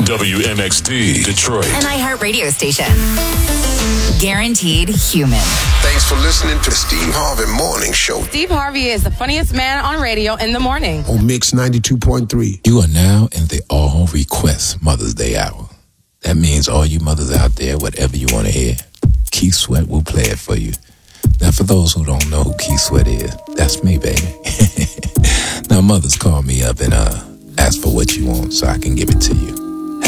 WMXD, Detroit. An iHeart radio station. Guaranteed human. Thanks for listening to the Steve Harvey Morning Show. Steve Harvey is the funniest man on radio in the morning. On Mix 92.3. You are now in the All Request Mother's Day Hour. That means all you mothers out there, whatever you want to hear, Keith Sweat will play it for you. Now, for those who don't know who Keith Sweat is, that's me, baby. Now, mothers call me up and ask for what you want so I can give it to you.